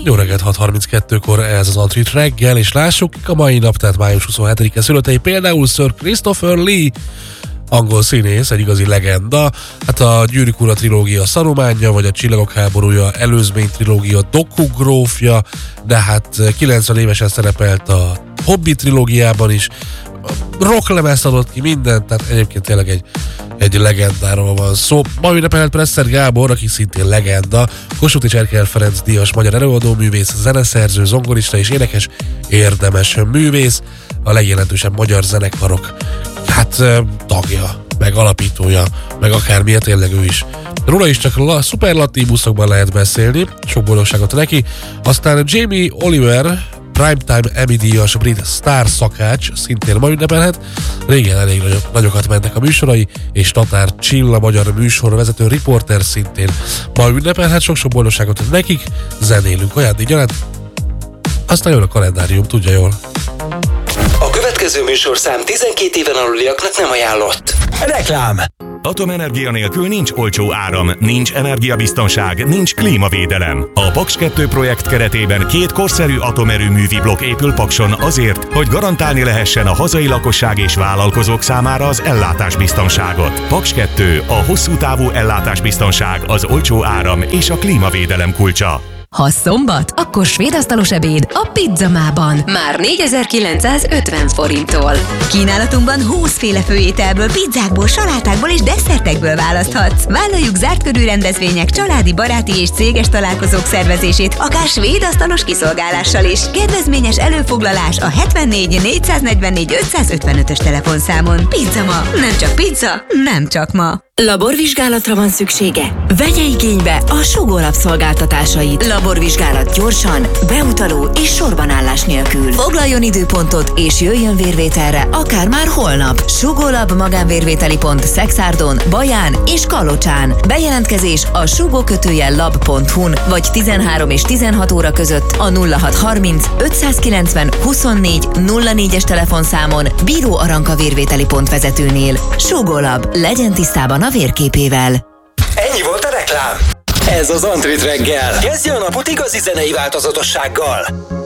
Jó reggelt, 6:32-kor ez az Antrit reggel, és lássuk a mai nap, tehát május 27-e születei, például Sir Christopher Lee, angol színész, egy igazi legenda. Hát a Gyűrűk ura trilógia szarumánja, vagy a Csillagok háborúja előzmény trilógia dokugrófja, de hát 90 évesen szerepelt a Hobbit trilógiában is, rocklemezt adott ki, mindent, tehát egyébként tényleg egy legendáról van szó. Ma ünnepelt Presser Gábor, aki szintén legenda, Kossuth és Erkel Ferenc díjas magyar előadóművész, zeneszerző, zongorista és énekes, érdemes művész, a legjelentősebb magyar zenekarok tagja, meg alapítója, meg akármilyen, tényleg ő is. Róla is csak szuperlatívuszokban lehet beszélni, sok boldogságot neki. Aztán Jamie Oliver, Primetime Emmy-díjas brit sztár szakács, szintén ma ünnepelhet. Régen elég nagyokat mentek a műsorai, és Tatár Csilla, magyar műsorvezető riporter szintén ma ünnepelhet. Sok-sok boldogságot nekik, zenélünk ajándékgyanánt. Aztán jön a kalendárium, tudja jól. A következő műsorszám 12 éven aluliaknak nem ajánlott. Reklám. Atomenergia nélkül nincs olcsó áram, nincs energiabiztonság, nincs klímavédelem. A Paks 2 projekt keretében 2 korszerű atomerőművi blokk épül Pakson azért, hogy garantálni lehessen a hazai lakosság és vállalkozók számára az ellátásbiztonságot. Paks 2, a hosszú távú ellátásbiztonság, az olcsó áram és a klímavédelem kulcsa. Ha szombat, akkor svédasztalos ebéd a Pizzamában. Már 4950 forinttól. Kínálatunkban 20 féle főételből, pizzákból, salátákból és desszertekből választhatsz. Vállaljuk zárt körű rendezvények, családi, baráti és céges találkozók szervezését, akár svédasztalos kiszolgálással is. Kedvezményes előfoglalás a 74 444 555-ös telefonszámon. Pizzama. Nem csak pizza, nem csak ma. Laborvizsgálatra van szüksége? Vegye igénybe a Sugó Lab szolgáltatásait. Laborvizsgálat gyorsan, beutaló és sorbanállás nélkül. Foglaljon időpontot és jöjjön vérvételre, akár már holnap. Sugó Lab magánvérvételi pont Szexárdon, Baján és Kalocsán. Bejelentkezés a sugó-lab.hu-n vagy 13 és 16 óra között a 0630 590 24 04-es telefonszámon Bíró Aranka vérvételi pont vezetőnél. Sugó Lab, legyen tisztában a vérképével. Ennyi volt a reklám. Ez az Antrit reggel. Kezdje a napot igazi zenei változatossággal.